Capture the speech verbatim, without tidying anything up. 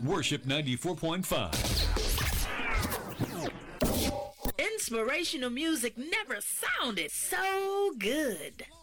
Worship ninety-four point five. Inspirational music never sounded so good.